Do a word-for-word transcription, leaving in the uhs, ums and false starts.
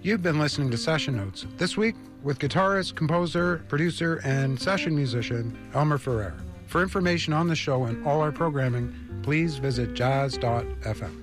You've been listening to Session Notes, this week with guitarist, composer, producer, and session musician Elmer Ferrer. For information on the show and all our programming, please visit jazz dot f m.